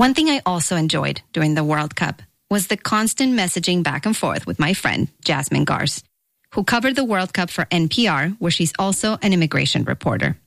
One thing I also enjoyed during the World Cup was the constant messaging back and forth with my friend, Jasmine Gars, who covered the World Cup for NPR, where she's also an immigration reporter.